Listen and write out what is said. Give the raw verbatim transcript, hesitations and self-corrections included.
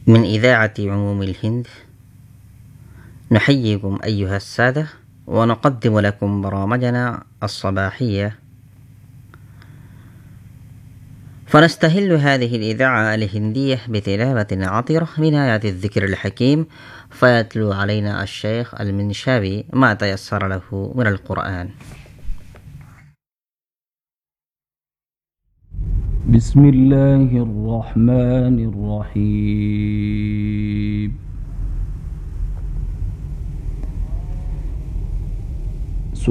من إذاعة عموم الهند نحييكم أيها السادة، ونقدم لكم برامجنا الصباحية. فنستهل هذه الإذاعة الهندية بتلاوة عطرة من آيات الذكر الحكيم، فيتلو علينا الشيخ المنشاوي ما تيسر له من القرآن. بسم الله الرحمن الرحيم.